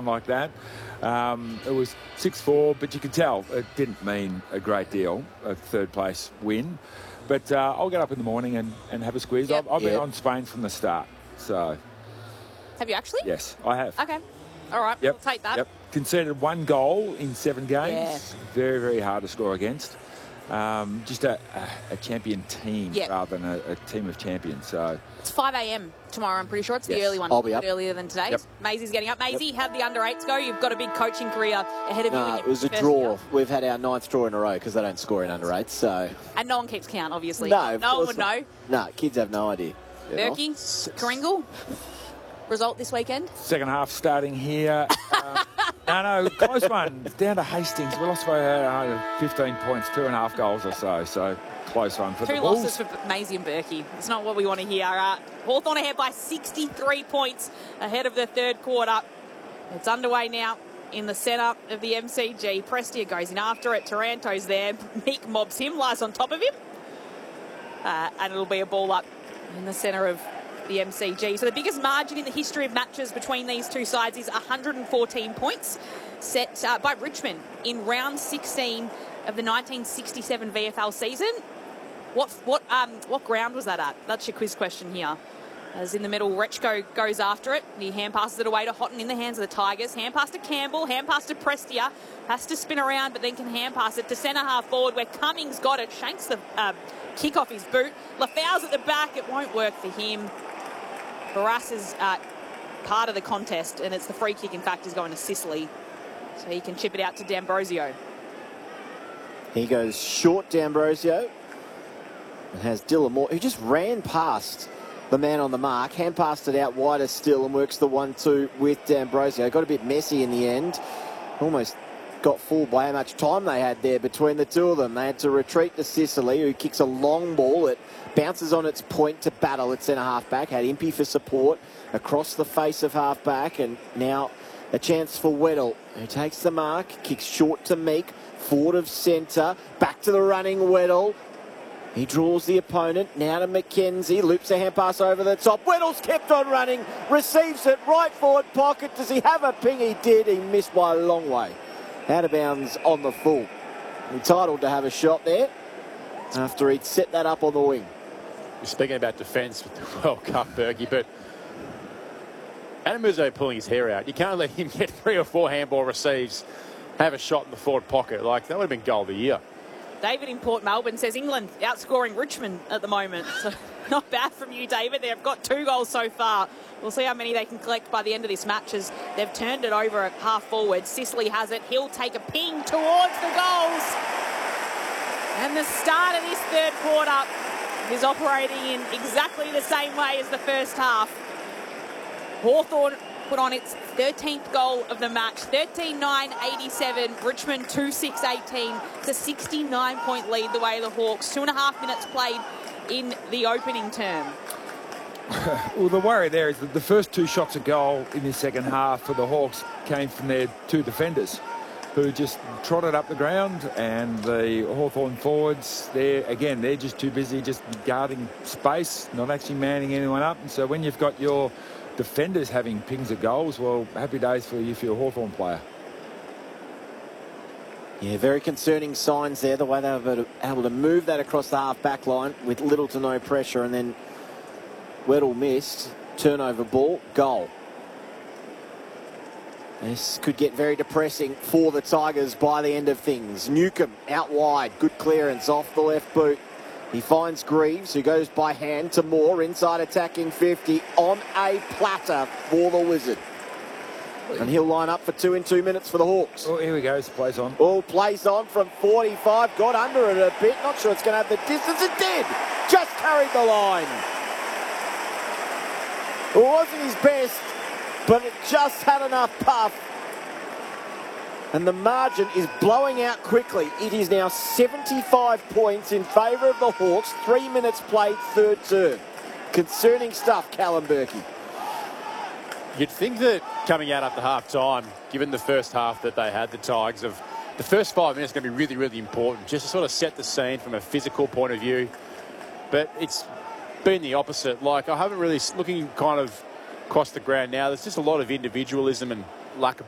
something like that. It was 6-4, but you could tell it didn't mean a great deal, a third-place win. But I'll get up in the morning and have a squeeze. Yep. I've been on Spain from the start. So. Have you actually? Yes, I have. Okay. All right, Yep. we'll take that. Yep. Conceded 1 goal in 7 games. Yeah. Very, very hard to score against. Just a champion team rather than a team of champions. So it's 5 a.m. tomorrow, I'm pretty sure. It's the early one. I'll be up. Earlier than today. Yep. Maisie's getting up. Maisie, how'd the under-8s go? You've got a big coaching career ahead of you. No, it was a draw. We've had our 9th draw in a row because they don't score in under-8s. So. And no one keeps count, obviously. No, no one would know. No, kids have no idea. Berkey, Kringle, result this weekend? second half starting here. No, close one. Down to Hastings. We lost by 15 points, 2.5 goals or so. So close one for the Bulls. 2 losses for Maisie and Berkey. It's not what we want to hear. Hawthorn ahead by 63 points ahead of the third quarter. It's underway now in the centre of the MCG. Prestia goes in after it. Taranto's there. Meek mobs him, lies on top of him. And it'll be a ball up in the centre of the MCG. So the biggest margin in the history of matches between these two sides is 114 points set by Richmond in round 16 of the 1967 VFL season. What ground was that at? That's your quiz question here. As in the middle, Rechko goes after it. He hand passes it away to Houghton in the hands of the Tigers. Hand pass to Campbell, hand pass to Prestia. Has to spin around, but then can hand pass it to centre half forward where Cummings got it. Shanks the kick off his boot. Lafau's at the back. It won't work for him. Barras is part of the contest, and it's the free kick, in fact, is going to Sicily. So he can chip it out to D'Ambrosio. He goes short, D'Ambrosio. And has Dylan Moore, who just ran past the man on the mark, hand passed it out wider still and works the 1-2 with D'Ambrosio. Got a bit messy in the end. Almost got fooled by how much time they had there between the two of them. They had to retreat to Sicily, who kicks a long ball. It bounces on its point to Battle at centre-half back. Had Impey for support across the face of half-back. And now a chance for Weddle, who takes the mark, kicks short to Meek, forward of centre, back to the running Weddle. He draws the opponent, now to McKenzie, loops a hand pass over the top. Weddle's kept on running, receives it, right forward pocket. Does he have a ping? He did, he missed by a long way. Out of bounds on the full. Entitled to have a shot there after he'd set that up on the wing. You're speaking about defence with the World Cup, Berkey, but Adam Muzo pulling his hair out. You can't let him get 3 or 4 handball receives, have a shot in the forward pocket. Like, that would have been goal of the year. David in Port Melbourne says England outscoring Richmond at the moment. So not bad from you, David. They've got 2 goals so far. We'll see how many they can collect by the end of this match as they've turned it over at half forward. Sicily has it. He'll take a ping towards the goals. And the start of this third quarter is operating in exactly the same way as the first half. Hawthorn put on its 13th goal of the match. 13-9-87. Richmond 2-6-18. It's a 69-point lead the way of the Hawks. 2.5 minutes played in the opening term. Well, the worry there is that the first 2 shots of goal in the second half for the Hawks came from their 2 defenders who just trotted up the ground, and the Hawthorn forwards, they're just too busy just guarding space, not actually manning anyone up. And so when you've got your defenders having pings of goals, well, happy days for you if you're a Hawthorn player. Yeah, very concerning signs there, the way they were able to move that across the half-back line with little to no pressure, and then Weddle missed, turnover ball, goal. This could get very depressing for the Tigers by the end of things. Newcomb out wide, good clearance off the left boot. He finds Greaves, who goes by hand to Moore, inside attacking 50 on a platter for the Wizard. And he'll line up for 2 in 2 minutes for the Hawks. Oh, here we go. It plays on. Ball plays on from 45. Got under it a bit. Not sure it's going to have the distance. It did. Just carried the line. It wasn't his best, but it just had enough puff. And the margin is blowing out quickly. It is now 75 points in favour of the Hawks. 3 minutes played, third term. Concerning stuff, Callum Berkey. You'd think that coming out after half-time, given the first half that they had, the Tigers, of the first 5 minutes are going to be really, really important, just to sort of set the scene from a physical point of view. But it's been the opposite. Like, I haven't really, looking kind of across the ground now, there's just a lot of individualism and lack of